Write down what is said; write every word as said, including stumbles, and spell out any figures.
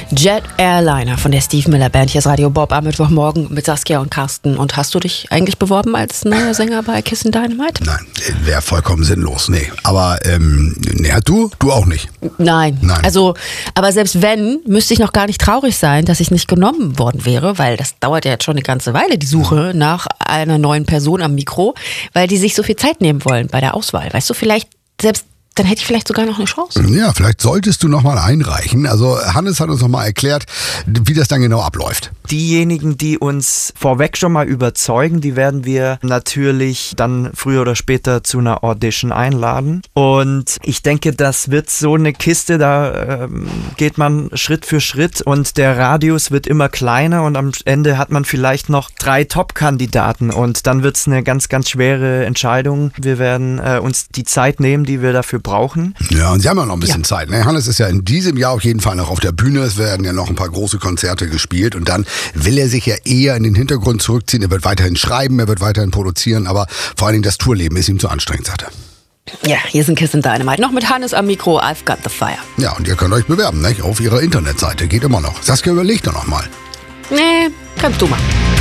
Jet Airliner von der Steve Miller Band. Hier ist Radio Bob am Mittwochmorgen mit Saskia und Carsten. Und hast du dich eigentlich beworben als neuer Sänger bei Kissin' Dynamite? Nein, wäre vollkommen sinnlos, nee. Aber, ähm, nee, du? Du auch nicht? Nein. Nein. Also, aber selbst wenn, müsste ich noch gar nicht traurig sein, dass ich nicht genommen worden wäre, weil das dauert ja jetzt schon eine ganze Weile, die Suche nach einer neuen Person am Mikro, weil die sich so viel Zeit nehmen wollen bei der Auswahl. Weißt du, vielleicht selbst dann hätte ich vielleicht sogar noch eine Chance. Ja, vielleicht solltest du nochmal einreichen. Also Hannes hat uns nochmal erklärt, wie das dann genau abläuft. Diejenigen, die uns vorweg schon mal überzeugen, die werden wir natürlich dann früher oder später zu einer Audition einladen. Und ich denke, das wird so eine Kiste, da ähm, geht man Schritt für Schritt und der Radius wird immer kleiner und am Ende hat man vielleicht noch drei Top-Kandidaten und dann wird es eine ganz, ganz schwere Entscheidung. Wir werden äh, uns die Zeit nehmen, die wir dafür brauchen. Ja, und sie haben ja noch ein bisschen Ja. Zeit. Ne? Hannes ist ja in diesem Jahr auf jeden Fall noch auf der Bühne. Es werden ja noch ein paar große Konzerte gespielt und dann will er sich ja eher in den Hintergrund zurückziehen. Er wird weiterhin schreiben, er wird weiterhin produzieren, aber vor allen Dingen das Tourleben ist ihm zu anstrengend, sagt er. Ja, hier sind Kissin' Dynamite. Noch mit Hannes am Mikro. I've got the fire. Ja, und ihr könnt euch bewerben, nicht? Auf ihrer Internetseite. Geht immer noch. Saskia, überlegt doch noch mal. Nee, kannst du machen.